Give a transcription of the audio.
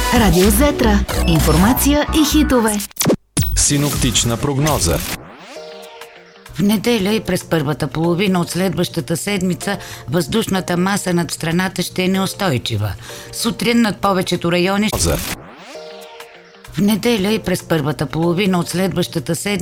Радио Зетра. Информация и хитове. Синоптична прогноза. В неделя и през първата половина от следващата седмица въздушната маса над страната ще е неустойчива. Сутрин над повечето райони. В неделя и през първата половина от следващата седмица